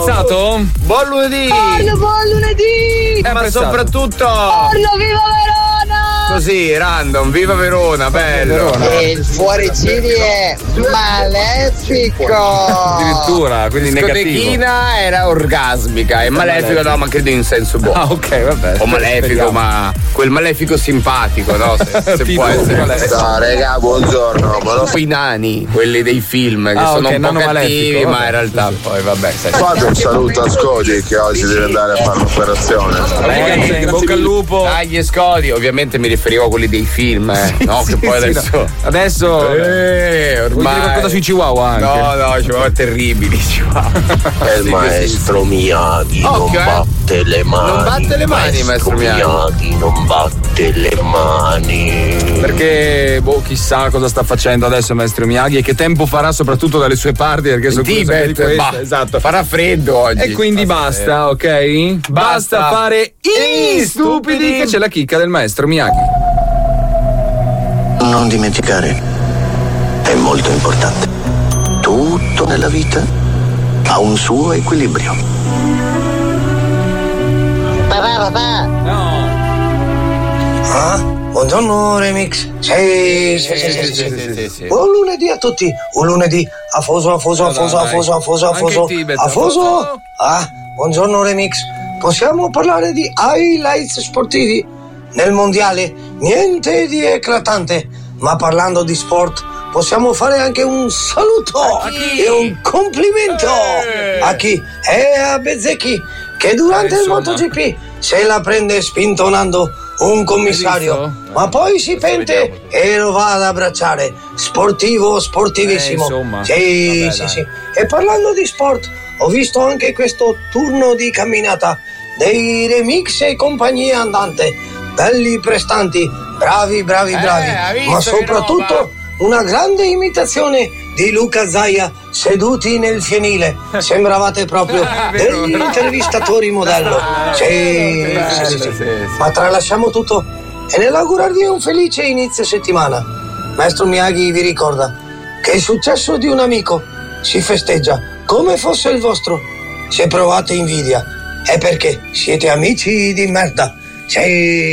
apprezzato? Buon lunedì! Buon lunedì! Ma soprattutto Viva Verona! così, random, viva Verona, bello! E il fuoricidi è malefico! Addirittura, quindi negativo. Discotechina era orgasmica e malefico no, ma credo in senso buono. Ah, ok, vabbè. O malefico, speriamo. ma quel malefico simpatico, no? Se può essere. No, raga, buongiorno. I nani, quelli dei film che sono un po' nano cattivi, malefico, ma vabbè. in realtà poi vabbè. Fate un saluto a Scodi che oggi deve andare a fare un'operazione. Ragazzi, in bocca al lupo. Dagli scodi, ovviamente mi riferivo a quelli dei film, no? Sì, che poi sì, adesso. no. Adesso. Vuoi ormai. dire qualcosa sui Chihuahua anche? No, Chihuahua terribili, Chihuahua. E il maestro Miyagi non batte le mani. Non batte le mani, maestro Miyagi non batte le mani. Perché, chissà cosa sta facendo adesso il maestro Miyagi e che tempo farà soprattutto dalle sue parti, perché sono curioso di questo. Esatto. Farà freddo oggi. E quindi basta, ok? Basta fare i stupidi, che c'è la chicca del maestro Miyagi. Non dimenticare, è molto importante. Tutto nella vita ha un suo equilibrio. Papà! No. Ah? Buongiorno Remix. Sì. Buon lunedì a tutti. Un lunedì afoso. Ah, buongiorno Remix. Possiamo parlare di highlights sportivi? Nel mondiale niente di eclatante, ma parlando di sport possiamo fare anche un saluto e un complimento a chi? A Bezzecchi, che durante il MotoGP se la prende spintonando un commissario, ma poi si pente e lo va ad abbracciare. Sportivissimo. Sì. E parlando di sport, ho visto anche questo turno di camminata dei Remix e compagnia andante. Belli prestanti, bravi, ma soprattutto una grande imitazione di Luca Zaia seduti nel fienile. Sembravate proprio degli intervistatori modello. Sì. Ma tralasciamo tutto e nell'augurarvi un felice inizio settimana. Maestro Miyagi vi ricorda che il successo di un amico si festeggia come fosse il vostro. Se provate invidia è perché siete amici di merda. Sì.